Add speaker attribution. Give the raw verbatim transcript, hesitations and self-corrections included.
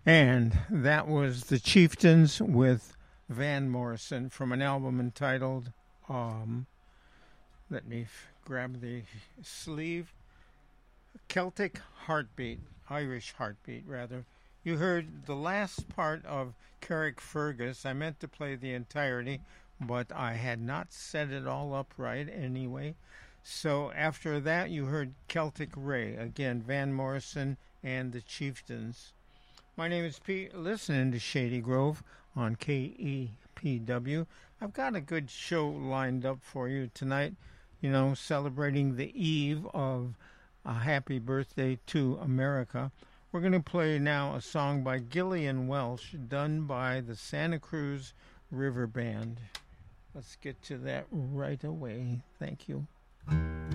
Speaker 1: And that was the Chieftains with Van Morrison from an album entitled, um, let me f- grab the sleeve, Celtic Heartbeat, Irish Heartbeat, rather. You heard the last part of Carrickfergus. I meant to play the entirety, but I had not set it all up right anyway. So after that, you heard Celtic Ray, again, Van Morrison and the Chieftains. My name is Pete, listening to Shady Grove on K E P W. I've got a good show lined up for you tonight, you know, celebrating the eve of a happy birthday to America. We're going to play now a song by Gillian Welsh done by the Santa Cruz River Band. Let's get to that right away. Thank you.